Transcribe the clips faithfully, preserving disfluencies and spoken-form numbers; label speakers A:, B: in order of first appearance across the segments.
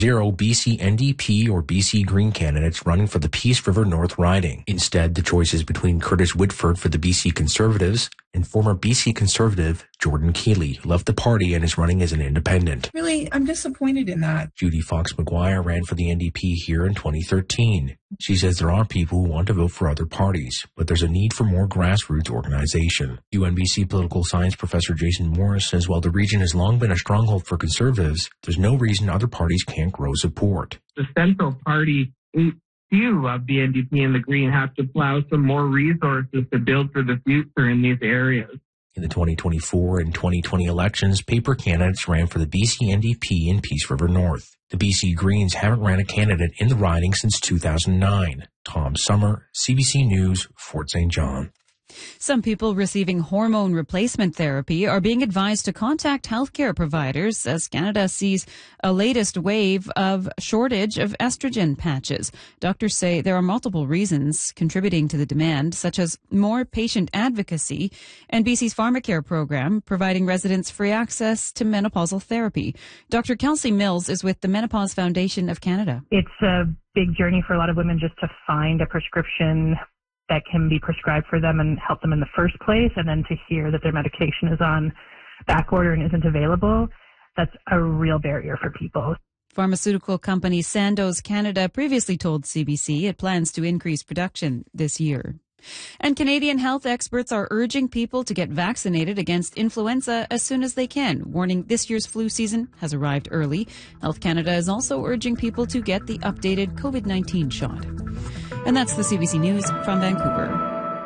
A: Zero B C N D P or B C Green candidates running for the Peace River North riding. Instead, the choice is between Curtis Whitford for the B C Conservatives and former B C Conservative Jordan Keeley, who left the party and is running as an independent.
B: Really, I'm disappointed in that.
A: Judy Fox McGuire ran for the N D P here in twenty thirteen. She says there are people who want to vote for other parties, but there's a need for more grassroots organization. U N B C political science professor Jason Morris says while the region has long been a stronghold for conservatives, there's no reason other parties can't grow support.
C: The Central Party, few of the N D P and the Green have to plow some more resources to build for the future in these areas.
A: In the twenty twenty-four and twenty twenty elections, paper candidates ran for the B C N D P in Peace River North. The B C Greens haven't ran a candidate in the riding since two thousand nine. Tom Summer, C B C News, Fort Saint John.
D: Some people receiving hormone replacement therapy are being advised to contact healthcare providers as Canada sees a latest wave of shortage of estrogen patches. Doctors say there are multiple reasons contributing to the demand, such as more patient advocacy and B C's PharmaCare program providing residents free access to menopausal therapy. Doctor Kelsey Mills is with the Menopause Foundation of Canada.
E: It's a big journey for a lot of women just to find a prescription that can be prescribed for them and help them in the first place, and then to hear that their medication is on back order and isn't available, that's a real barrier for people.
D: Pharmaceutical company Sandoz Canada previously told C B C it plans to increase production this year. And Canadian health experts are urging people to get vaccinated against influenza as soon as they can, warning this year's flu season has arrived early. Health Canada is also urging people to get the updated COVID nineteen shot. And that's the C B C News from Vancouver.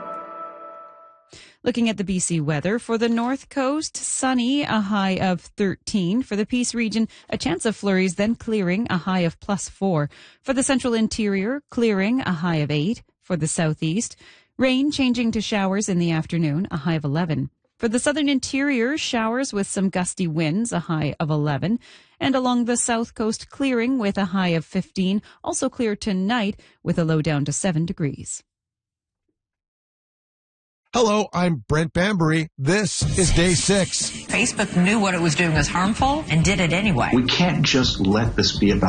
D: Looking at the B C weather, for the North Coast, sunny, a high of thirteen. For the Peace region, a chance of flurries, then clearing, a high of plus four. For the Central Interior, clearing, a high of eight. For the Southeast, rain changing to showers in the afternoon, a high of eleven. For the Southern Interior, showers with some gusty winds, a high of eleven. And along the South Coast, clearing with a high of fifteen. Also clear tonight with a low down to seven degrees.
F: Hello, I'm Brent Bambury. This is Day six.
G: Facebook knew what it was doing was harmful and did it anyway.
H: We can't just let this be about